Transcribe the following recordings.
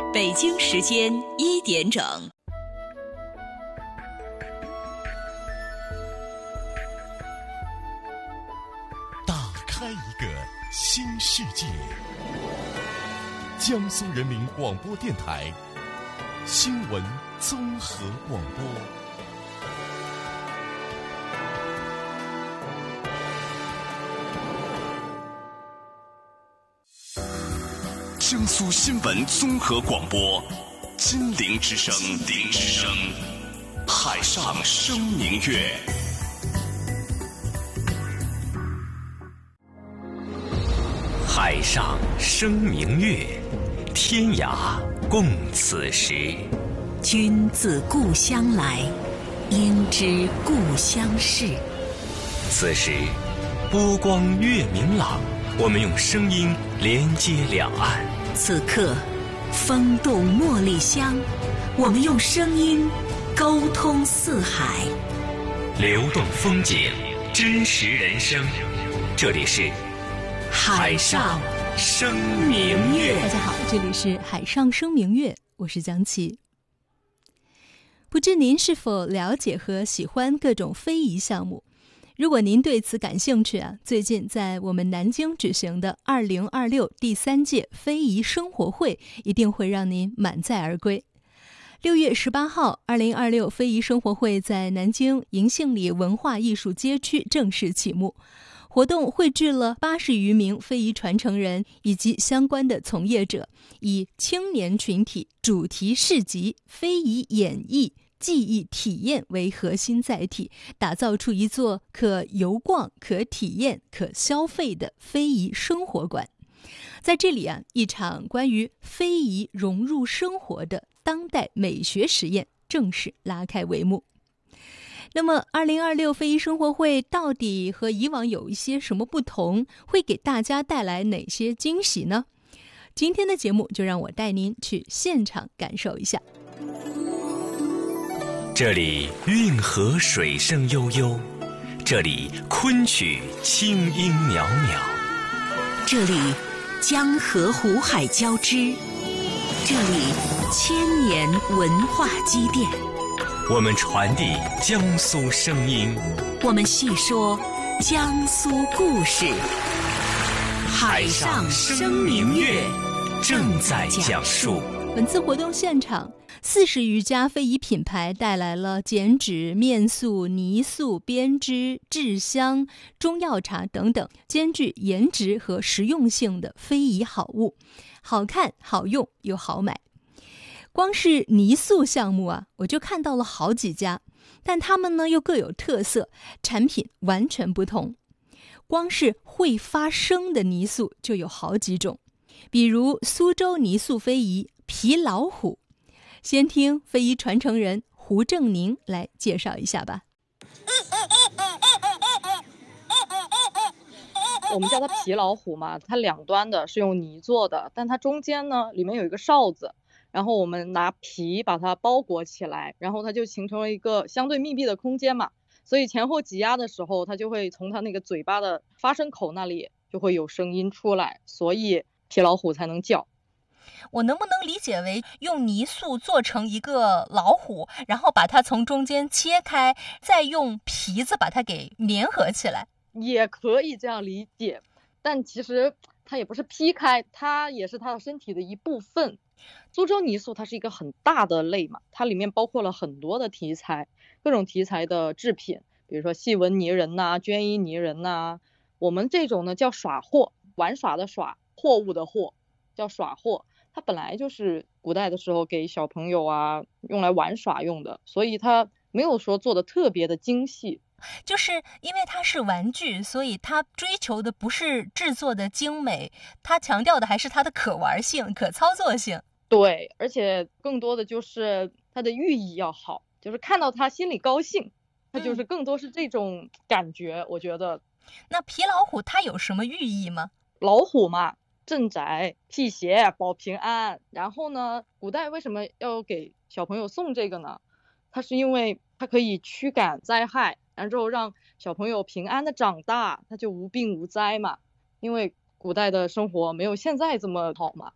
北京时间1点整。 打开一个新世界。江苏人民广播电台新闻综合广播。江苏新闻综合广播，金陵之声，海上生明月。 海上生明月，天涯共此时。 君自故乡来，应知故乡事。 此时波光月明朗，我们用声音连接两岸。 此刻风动茉莉香，我们用声音沟通四海。 流动风景，真实人生，这里是海上生明月。 大家好，这里是海上生明月，我是江琪。不知您是否了解和喜欢各种非遗项目？如果您对此感兴趣最近在我们南京举行的2026第3届非遗生活会一定会让您满载而归。6月18号，2026非遗生活会在南京银杏里文化艺术街区正式启幕。活动汇聚了80余名非遗传承人以及相关的从业者，以青年群体、主题市集、非遗演绎、记忆体验为核心载体，打造出一座可游逛、可体验、可消费的非遗生活馆。在这里一场关于非遗融入生活的当代美学实验正式拉开帷幕。那么2026非遗生活会到底和以往有一些什么不同，会给大家带来哪些惊喜呢？今天的节目就让我带您去现场感受一下。 这里运河水声悠悠，这里昆曲清音袅袅， 这里江河湖海交织，这里千年文化积淀。 我们传递江苏声音， 我们细说江苏故事。海上生明月正在讲述。 本次活动现场，40余家非遗品牌带来了剪纸、面塑、泥塑、编织、制香、中药茶等等兼具颜值和实用性的非遗好物，好看、好用又好买。光是泥塑项目我就看到了好几家，但他们呢又各有特色，产品完全不同。光是会发声的泥塑就有好几种，比如苏州泥塑非遗皮老虎。先听非遗传承人胡正宁来介绍一下吧。 我们叫它皮老虎嘛，它两端的是用泥做的，但它中间呢里面有一个哨子，然后我们拿皮把它包裹起来，然后它就形成了一个相对密闭的空间嘛，所以前后挤压的时候，它就会从它那个嘴巴的发声口那里就会有声音出来，所以皮老虎才能叫。 我能不能理解为用泥塑做成一个老虎，然后把它从中间切开，再用皮子把它给粘合起来？ 也可以这样理解，但其实它也不是劈开，它也是它的身体的一部分。苏州泥塑它是一个很大的类嘛，它里面包括了很多的题材，各种题材的制品，比如说细纹泥人绢衣泥人我们这种呢叫耍货，玩耍的耍，货物的货，叫耍货。它本来就是古代的时候给小朋友用来玩耍用的，所以它没有说做的特别的精细。 就是因为它是玩具，所以它追求的不是制作的精美，它强调的还是它的可玩性、可操作性。 对，而且更多的就是它的寓意要好，就是看到它心里高兴，它就是更多是这种感觉，我觉得。 那皮老虎它有什么寓意吗？ 老虎嘛，镇宅、辟邪、保平安。然后呢，古代为什么要给小朋友送这个呢？它是因为它可以驱赶灾害，然后让小朋友平安的长大，他就无病无灾嘛。因为古代的生活没有现在这么好嘛，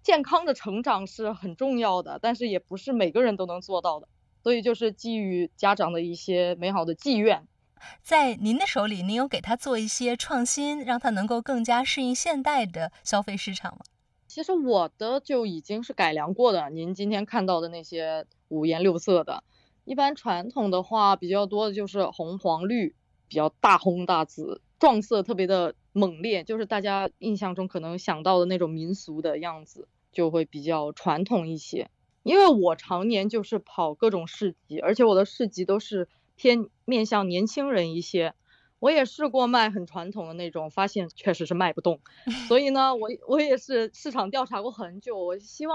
健康的成长是很重要的，但是也不是每个人都能做到的，所以就是基于家长的一些美好的寄愿。 在您的手里，您有给他做一些创新，让他能够更加适应现代的消费市场吗？ 其实我的就已经是改良过的，您今天看到的那些五颜六色的，一般传统的话比较多的就是红黄绿，比较大红大紫，撞色特别的猛烈，就是大家印象中可能想到的那种民俗的样子，就会比较传统一些。因为我常年就是跑各种市集，而且我的市集都是偏面向年轻人一些，我也试过卖很传统的那种，发现确实是卖不动，所以呢，我也是市场调查过很久，我希望